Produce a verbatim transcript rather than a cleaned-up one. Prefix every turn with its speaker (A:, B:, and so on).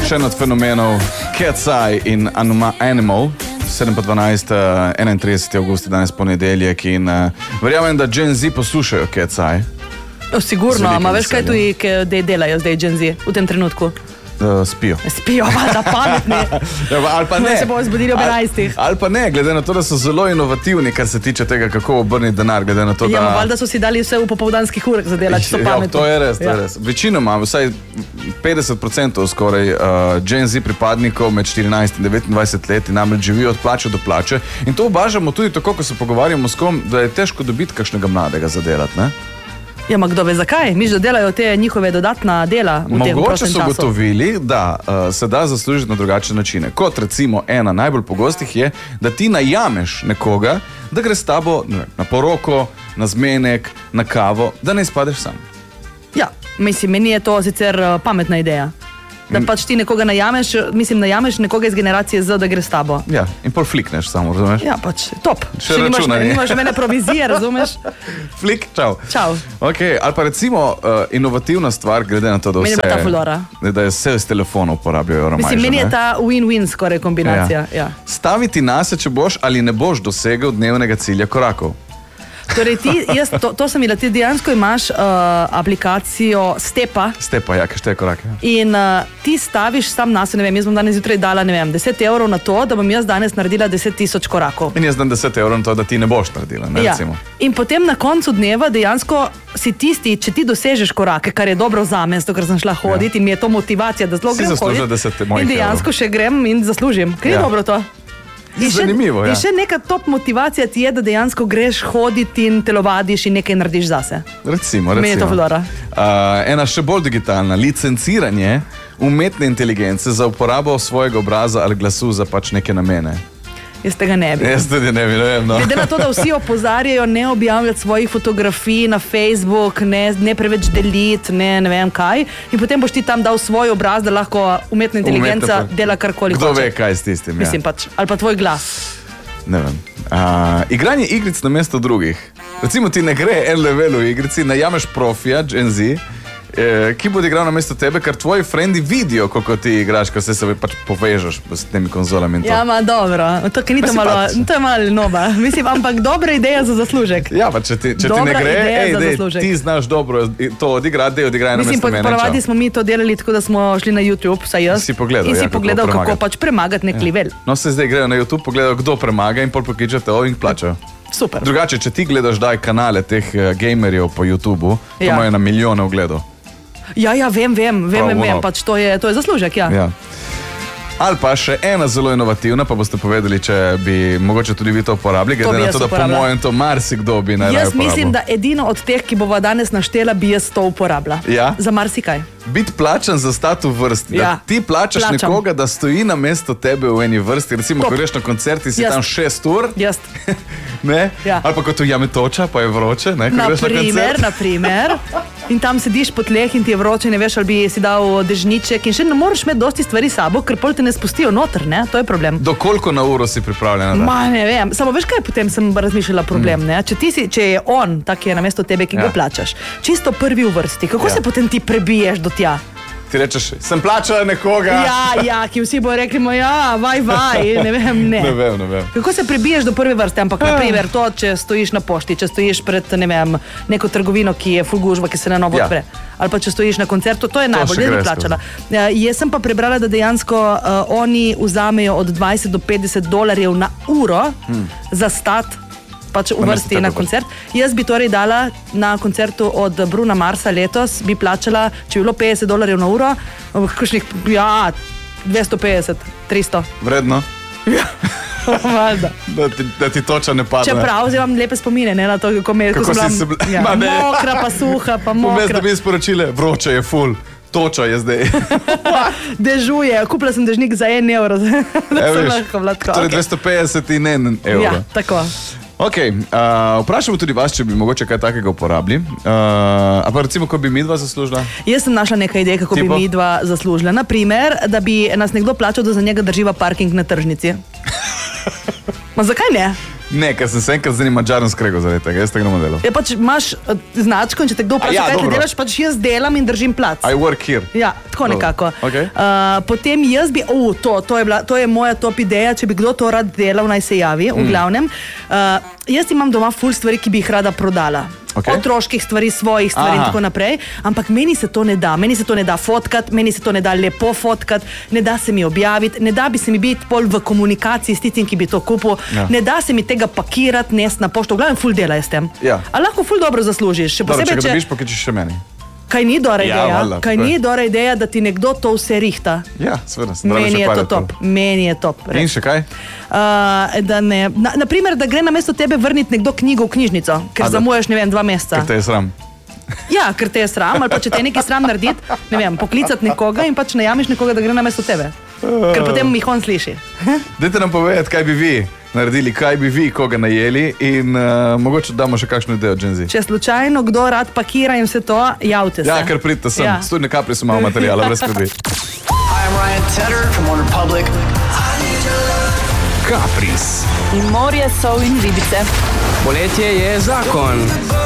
A: Še en od fenomenov Cat's Eye in Animal. sedem pa dvanajst, enaintrideseti avgust, danes ponedeljek in uh, verjamem, da Gen Z poslušajo Cat's Eye.
B: O, sigurno, ama veš kaj tudi, kaj delajo zdaj Gen Z v tem trenutku?
A: Uh, spijo.
B: Spijo, da pametni.
A: Ja, ali pa ne.
B: Se bomo zbudili ob enajstih.
A: Ali pa ne, glede na to, da so zelo inovativni, kar se tiče tega, kako obrniti denar, glede na to, da...
B: Ja, valjda so si dali vse v popoldanskih urah zadela, če so pametni.
A: Ja, to je res, to je res. Večinoma, vsaj petdeset procentov skoraj uh, Gen Z pripadnikov med štirinajst in devetindvajset let namreč živijo od plače do plače in to obažamo tudi tako, ko se pogovarjamo s kom, da je težko dobiti kakšnega mladega za delati, ne?
B: Ja, ma kdo ve zakaj? Miš, da delajo te njihove dodatna dela v tem prostem času?
A: Mogoče so ugotovili, da uh, se da zaslužiti na drugačne načine. Kot recimo ena najbolj pogostih je, da ti najameš nekoga, da gre s tabo ne, na poroko, na zmenek, na kavo, da ne izpadeš sam.
B: Ja, mislim, meni je to sicer uh, pametna ideja. Da pač ti nekoga najameš, mislim, najameš nekoga iz generacije Z, da gre s tabo.
A: Ja, in pol flikneš samo, razumeš?
B: Ja, pač, top.
A: Še
B: Še nimaš,
A: računaj.
B: nimaš mene provizije, razumeš?
A: Flik, čau.
B: Čau.
A: Ok, ali pa recimo uh, inovativna stvar, glede na to, da
B: Meni
A: vse...
B: je ta fulora.
A: Da je vse z telefonov uporabljajo romajže,
B: Mislim, meni je
A: ne?
B: ta win-win skoraj kombinacija. Ja. Ja.
A: Staviti nase, če boš ali ne boš dosegel dnevnega cilja korakov.
B: Torej ti, jaz, to, to sem bila, ti dejansko imaš uh, aplikacijo Stepa
A: Stepa, ja, kaj šteje korake.
B: in uh, ti staviš sam nase, ne vem, jaz bom danes jutraj dala, ne vem, deset evrov na to, da bom jaz danes naredila deset tisoč korakov.
A: In jaz dam deset evrov na to, da ti ne boš naredila, ne,
B: Ja.
A: recimo.
B: In potem na koncu dneva dejansko si tisti, če ti dosežeš korake, kar je dobro zame, zato ker sem šla hoditi ja. in mi je to motivacija, da zelo
A: Si
B: grem
A: zaslužila
B: hoditi.
A: deset mojih
B: In dejansko še grem in zaslužim. Kaj je
A: Ja.
B: dobro to? In še,
A: Zanimivo, ja.
B: in še neka top motivacija ti je, da dejansko greš hoditi in telovadiš in nekaj narediš zase.
A: Recimo,
B: Meni je to
A: recimo.
B: flora.
A: Uh, ena še bolj digitalna, licenciranje umetne inteligence za uporabo svojega obraza ali glasu za pač neke namene.
B: Jaz tega ne bi.
A: Jaz tudi ne bi, ne vem, no.
B: Glede na to, da vsi opozarjajo ne objavljati svojih fotografij na Facebook, ne, ne preveč deliti, ne, ne vem kaj. In potem boš ti tam dal svoj obraz, da lahko umetna inteligenca
A: Umetna-
B: dela karkoli
A: Kdo
B: hoče.
A: ve, kaj s tistim, ja.
B: Mislim pač, ali pa tvoj glas.
A: Ne vem. Uh, igranje igric na mesto drugih. Recimo ti ne gre en level v igrici, najameš profija, Gen Z, eh, ki bo igral na mesto tebe, ker tvoji frendi vidijo, kako ti igraš, ko se se pač povežeš s temi konzolami in to.
B: Ja, ma dobro, to, ki ni to
A: Mislim,
B: malo,
A: pač-
B: to je malo noba. Mislim, ampak dobra ideja za zaslužek.
A: Ja, pa če ti, če ti
B: Dobra
A: ne gre,
B: ideja
A: ej,
B: za
A: dej,
B: zaslužek.
A: ti znaš dobro to odigrati, dej odigraj na
B: Mislim,
A: mesto
B: po-
A: mene.
B: ponavadi
A: čau.
B: smo mi to delali tako, da smo šli na YouTube, saj jaz.
A: Si pogledal,
B: in si
A: ja, kako
B: pogledal, kako,
A: premagati.
B: pač premagati nek level.
A: No, se zdaj grejo na YouTube, pogledajo, kdo premaga in pol pokličete o in plačajo.
B: Super.
A: Drugače, če ti gledaš daj kanale teh uh, gamerjev po YouTubu, to
B: Ja.
A: imajo na milijone ogledov.
B: Ja, ja, vem, vem, vem,
A: Prav,
B: vem, vem.
A: ono.
B: Pač to je, to je zaslužek, ja.
A: Ja. Ali pa še ena zelo inovativna, pa boste povedali, če bi mogoče tudi vi to uporabili,
B: To bi
A: glede na
B: jaz
A: to, da po
B: uporabila.
A: mojem to marsikdo bi najraje
B: Jaz
A: uporabil.
B: mislim, da edino od teh, ki bova danes naštela, bi jaz to uporabila.
A: Ja?
B: Za marsikaj.
A: Biti plačan za stati v vrsti.
B: Ja.
A: Da ti plačaš
B: Plačam.
A: nekoga, da stoji na mesto tebe v eni vrsti. Recimo,
B: Top.
A: ko greš na koncert in si
B: Jaz.
A: tam šest ur,
B: Jaz.
A: ne?
B: Ja.
A: Ali pa ko tu jame toča, pa je vroče, ne? Ko greš na
B: Naprimer,
A: koncert.
B: naprimer. In tam sediš po tleh in ti je vroče, ne veš, ali bi si dal dežniček in še ne moreš imeti dosti stvari s sabo, ker pol te ne spustijo noter, ne? To je problem.
A: Do koliko na uro si pripravljena? Da?
B: Ma ne vem, samo veš kaj, potem sem razmišljala problem, ne? Če, ti si, če je on, tak je na mesto tebe, ki
A: Ja.
B: ga plačaš, čisto prvi v vrsti, kako
A: Ja.
B: se potem ti prebiješ do tja?
A: Ti rečeš, sem plačala nekoga.
B: Ja, ja, ki vsi bojo rekli, mo, ja, vaj, vaj, ne vem, ne.
A: Ne vem, ne vem.
B: Kako se prebiješ do prve vrste, ampak naprimer to, če stojiš na pošti, če stojiš pred ne vem, neko trgovino, ki je full gužva, ki se na novo
A: Ja.
B: odpre, ali pa če stojiš na koncertu, to je najbolj,
A: še
B: jaz bi
A: gre
B: plačala. Ja, jaz sem pa prebrala, da dejansko uh, oni vzamejo od dvajset do petdeset dolarjev na uro hmm. za stat pač v
A: Na mesto
B: vrsti
A: tebe
B: na
A: pač.
B: koncert. Jaz bi torej dala na koncertu od Bruna Marsa letos, bi plačala, če bi bilo petdeset dolarjev na uro, kakšnih, ja, dvesto petdeset, tristo.
A: Vredno,
B: Valjda.
A: da ti, da ti toča ne padne.
B: Čeprav zdaj imam lepe spomine, ne, na to, kako, me,
A: Kako
B: kako sem
A: si se
B: bila
A: bla-
B: ja,
A: Ma ne.
B: mokra, pa suha, pa
A: Vmes
B: mokra.
A: dobi sporočile, vroče je ful, toča je zdaj.
B: Dežuje, kupila sem dežnik za en evro, da
A: Evo,
B: sem
A: viš,
B: lahko bila tako.
A: Torej
B: okej.
A: dvesto petdeset in en evro.
B: Ja, tako.
A: Ok, uh, vprašamo tudi vas, če bi mogoče kaj takega uporabili. Uh, a pa recimo, ko bi midva zaslužila?
B: Jaz sem našla nekaj idej, kako
A: Tipo?
B: bi mi dva zaslužila. Naprimer, da bi nas nekdo plačal, da za njega drživa parking na tržnici. Ma zakaj ne?
A: Ne, ker sem se enkrat z enim Madžarom skregal zaradi tega, jaz tega ne bom delal.
B: Ja, pač imaš uh, značko in če te kdo vpraša,
A: ja,
B: kaj ti
A: dobro.
B: delaš, pač jaz delam in držim plac.
A: I work here.
B: Ja, tako
A: Dobro.
B: nekako.
A: Okay.
B: Uh, potem jaz bi, oh, to, to, je bila, to je moja top ideja, če bi kdo to rad delal, naj se javi, mm. v glavnem. Uh, jaz imam doma ful stvari, ki bi jih rada prodala.
A: Okay.
B: Otroških stvari, svojih stvari Aha. in tako naprej, ampak meni se to ne da, meni se to ne da fotkat, meni se to ne da lepo fotkat, ne da se mi objaviti, ne da bi se mi biti pol v komunikaciji s tistim, ki bi to kupil, ja. ne da se mi tega pakirati, nesti na pošto, v glavnem ful dela s tem.
A: Ja.
B: A lahko ful dobro zaslužiš, še
A: Dobro,
B: posebej,
A: če ga dobiš, pokličiš še meni.
B: Kaj ni dobra
A: Ja,
B: ideja,
A: valjda,
B: kaj
A: tako
B: ni
A: je.
B: dobra ideja, da ti nekdo to vse rihta.
A: Ja, seveda.
B: Meni je to top, meni je top. res.
A: In še kaj?
B: Uh, da ne, na, naprimer, da gre na mesto tebe vrniti nekdo knjigo v knjižnico, ker
A: A, da-
B: zamujaš, ne vem, dva meseca.
A: Ker te je sram.
B: Ja, ker te je sram, ali pa če te je nekaj sram narediti, ne vem, poklicati nekoga in pač najamiš nekoga, da gre na mesto tebe. Ker potem jih on sliši.
A: Dajte nam povedati, kaj bi vi naredili, kaj bi vi koga najeli in uh, mogoče damo še kakšno idejo, Gen Z.
B: Če slučajno kdo rad pakira in vse to, javite se.
A: Ja, ker pridite sem.
B: Ja.
A: Ja. Studi na kapri so malo materijala, brez skrbi.
C: Hi, I'm Ryan Tedder from OneRepublic.
D: Kapris.
E: In morje, sol in ribice.
D: Poletje je zakon.